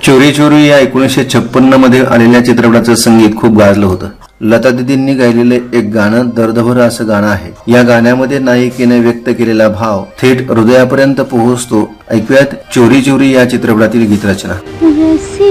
चोरी चोरी या 1956 मध्ये आलेल्या चित्रपटाचं संगीत खूप गाजलं होतं। लता दीदींनी गायलेले एक गाणं दर्दभर असं गाणं आहे। या गाण्यामध्ये नायिकेने व्यक्त केलेला भाव थेट हृदयापर्यंत पोहोचतो। ऐकूयात चोरी चोरी या चित्रपटातील गीतरचना।